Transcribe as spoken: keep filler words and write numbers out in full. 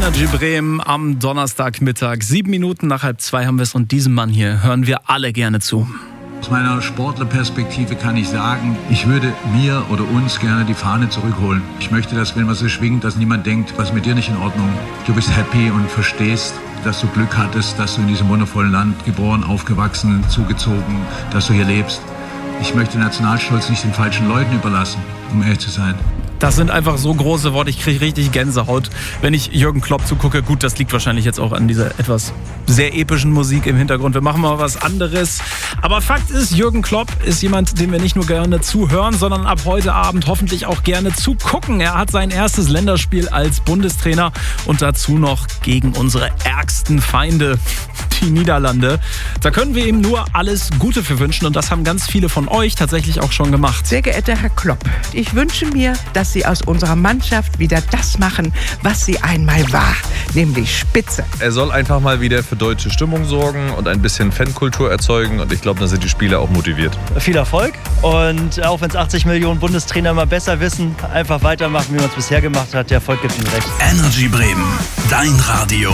Energy Bremen am Donnerstagmittag. Sieben Minuten nach halb zwei haben wir es und diesem Mann hier hören wir alle gerne zu. Aus meiner Sportlerperspektive kann ich sagen, ich würde mir oder uns gerne die Fahne zurückholen. Ich möchte, dass, wenn man sie schwingt, dass niemand denkt, was ist mit dir nicht in Ordnung. Du bist happy und verstehst, dass du Glück hattest, dass du in diesem wundervollen Land geboren, aufgewachsen, zugezogen, dass du hier lebst. Ich möchte den Nationalstolz nicht den falschen Leuten überlassen, um ehrlich zu sein. Das sind einfach so große Worte, ich kriege richtig Gänsehaut, wenn ich Jürgen Klopp zugucke. Gut, das liegt wahrscheinlich jetzt auch an dieser etwas sehr epischen Musik im Hintergrund. Wir machen mal was anderes. Aber Fakt ist, Jürgen Klopp ist jemand, dem wir nicht nur gerne zuhören, sondern ab heute Abend hoffentlich auch gerne zugucken. Er hat sein erstes Länderspiel als Bundestrainer und dazu noch gegen unsere ärgsten Feinde, die Niederlande. Da können wir ihm nur alles Gute für wünschen und das haben ganz viele von euch tatsächlich auch schon gemacht. Sehr geehrter Herr Klopp, ich wünsche mir, dass Sie aus unserer Mannschaft wieder das machen, was sie einmal war, nämlich Spitze. Er soll einfach mal wieder für deutsche Stimmung sorgen und ein bisschen Fankultur erzeugen und ich glaube, dann sind die Spieler auch motiviert. Viel Erfolg und auch wenn es achtzig Millionen Bundestrainer mal besser wissen, einfach weitermachen, wie man es bisher gemacht hat. Der Erfolg gibt ihnen recht. Energy Bremen, dein Radio.